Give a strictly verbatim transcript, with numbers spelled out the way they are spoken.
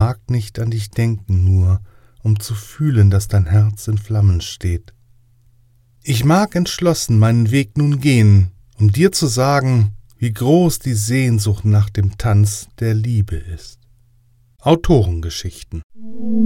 mag nicht an dich denken nur, um zu fühlen, dass dein Herz in Flammen steht. Ich mag entschlossen meinen Weg nun gehen, um dir zu sagen, wie groß die Sehnsucht nach dem Tanz der Liebe ist. Autorengeschichten.